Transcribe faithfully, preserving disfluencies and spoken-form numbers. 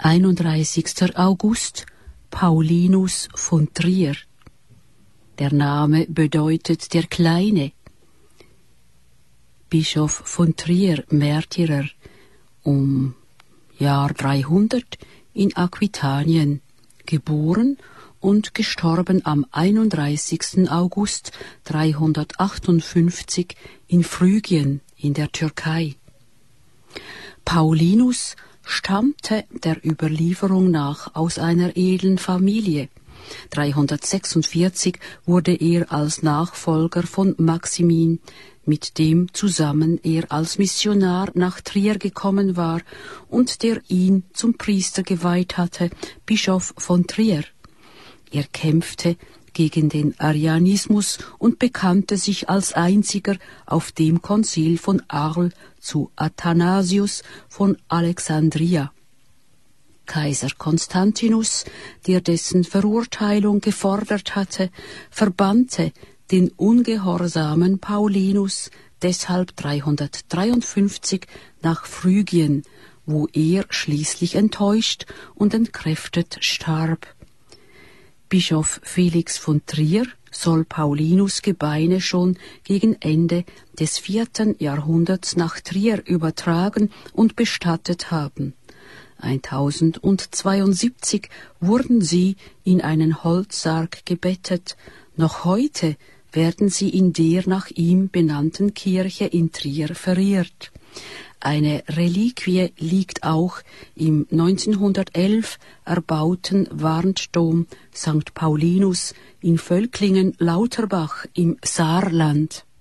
einunddreißigster August, Paulinus von Trier. Der Name bedeutet der Kleine. Bischof von Trier, Märtyrer, um Jahr dreihundert in Aquitanien, geboren und gestorben am einunddreißigsten August dreihundertachtundfünfzig in Phrygien in der Türkei. Paulinus stammte der Überlieferung nach aus einer edlen Familie. dreihundertsechsundvierzig wurde er als Nachfolger von Maximin, mit dem zusammen er als Missionar nach Trier gekommen war und der ihn zum Priester geweiht hatte, Bischof von Trier. Er kämpfte gegen den Arianismus und bekannte sich als einziger auf dem Konzil von Arles zu Athanasius von Alexandria. Kaiser Konstantinus, der dessen Verurteilung gefordert hatte, verbannte den ungehorsamen Paulinus deshalb dreihundertdreiundfünfzig nach Phrygien, wo er schließlich enttäuscht und entkräftet starb. Bischof Felix von Trier soll Paulinus Gebeine schon gegen Ende des vierten Jahrhunderts nach Trier übertragen und bestattet haben. eintausendzweiundsiebzig wurden sie in einen Holzsarg gebettet. Noch heute werden sie in der nach ihm benannten Kirche in Trier verehrt. Eine Reliquie liegt auch im neunzehnhundertelf erbauten Warntdom Sankt Paulinus in Völklingen-Lauterbach im Saarland.